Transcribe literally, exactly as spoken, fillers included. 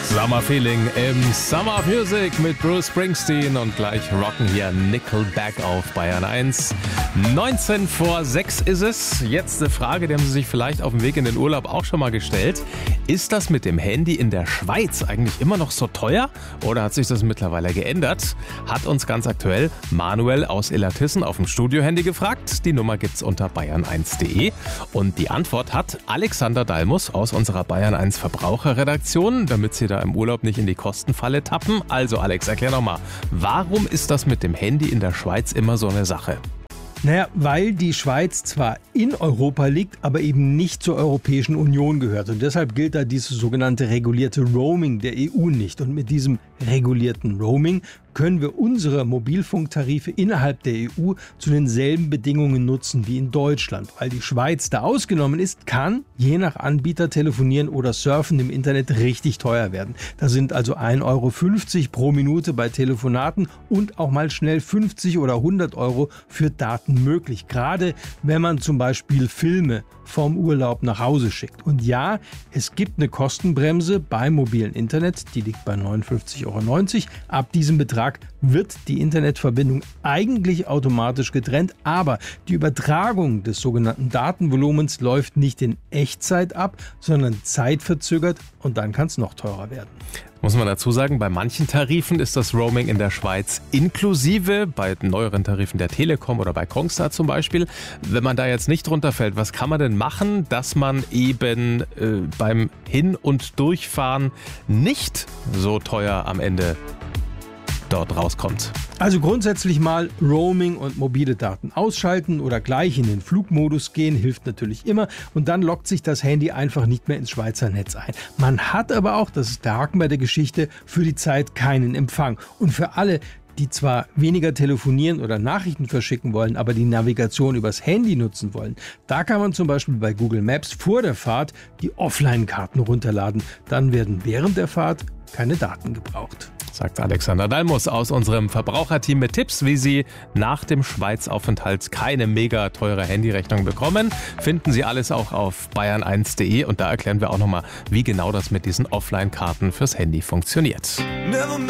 Summer Feeling im Summer of Music mit Bruce Springsteen und gleich rocken hier Nickelback auf Bayern eins. neunzehn vor sechs ist es. Jetzt eine Frage, die haben Sie sich vielleicht auf dem Weg in den Urlaub auch schon mal gestellt. Ist das mit dem Handy in der Schweiz eigentlich immer noch so teuer oder hat sich das mittlerweile geändert? Hat uns ganz aktuell Manuel aus Illertissen auf dem Studiohandy gefragt. Die Nummer gibt's unter bayern eins punkt de und die Antwort hat Alexander Dalmus aus unserer Bayern eins Verbraucherredaktion, damit Sie da im Urlaub nicht in die Kostenfalle tappen. Also Alex, erklär noch mal, warum ist das mit dem Handy in der Schweiz immer so eine Sache? Naja, weil die Schweiz zwar in Europa liegt, aber eben nicht zur Europäischen Union gehört. Und deshalb gilt da dieses sogenannte regulierte Roaming der E U nicht. Und mit diesem regulierten Roaming können wir unsere Mobilfunktarife innerhalb der E U zu denselben Bedingungen nutzen wie in Deutschland. Weil die Schweiz da ausgenommen ist, kann je nach Anbieter telefonieren oder surfen im Internet richtig teuer werden. Da sind also ein Euro fünfzig pro Minute bei Telefonaten und auch mal schnell fünfzig oder hundert Euro für Daten möglich. Gerade wenn man zum Beispiel Filme vom Urlaub nach Hause schickt. Und ja, es gibt eine Kostenbremse beim mobilen Internet, die liegt bei neunundfünfzig Euro neunzig. Ab diesem Betrag wird die Internetverbindung eigentlich automatisch getrennt, aber die Übertragung des sogenannten Datenvolumens läuft nicht in Echtzeit ab, sondern zeitverzögert und dann kann es noch teurer werden. Muss man dazu sagen, bei manchen Tarifen ist das Roaming in der Schweiz inklusive, bei neueren Tarifen der Telekom oder bei Kongstar zum Beispiel. Wenn man da jetzt nicht drunter fällt, was kann man denn machen, dass man eben äh, beim Hin- und Durchfahren nicht so teuer am Ende dort rauskommt? Also grundsätzlich mal Roaming und mobile Daten ausschalten oder gleich in den Flugmodus gehen, hilft natürlich immer. Und dann loggt sich das Handy einfach nicht mehr ins Schweizer Netz ein. Man hat aber auch, das ist der Haken bei der Geschichte, für die Zeit keinen Empfang. Und für alle, die zwar weniger telefonieren oder Nachrichten verschicken wollen, aber die Navigation übers Handy nutzen wollen, da kann man zum Beispiel bei Google Maps vor der Fahrt die Offline-Karten runterladen. Dann werden während der Fahrt keine Daten gebraucht. Sagt Alexander Dalmus aus unserem Verbraucherteam mit Tipps, wie Sie nach dem Schweizaufenthalt keine mega teure Handyrechnung bekommen. Finden Sie alles auch auf bayern eins punkt de und da erklären wir auch nochmal, wie genau das mit diesen Offline-Karten fürs Handy funktioniert.